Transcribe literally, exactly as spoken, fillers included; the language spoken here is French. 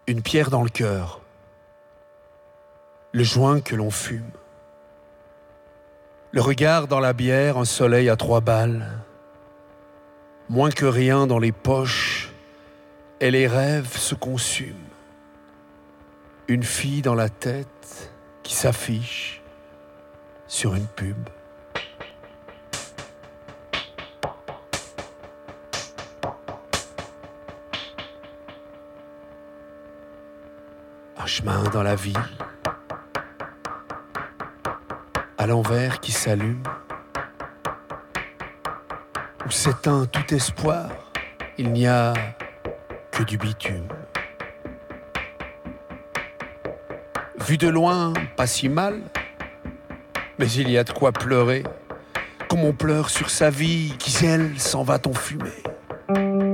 Une pierre dans le cœur, le joint que l'on fume, le regard dans la bière, un soleil à trois balles, moins que rien dans les poches, et les rêves se consument. Une fille dans la tête qui s'affiche sur une pub. Un chemin dans la ville, à l'envers qui s'allume, où s'éteint tout espoir, il n'y a que du bitume. Vu de loin, pas si mal, mais il y a de quoi pleurer, comme on pleure sur sa vie qui, elle, s'en va en fumée.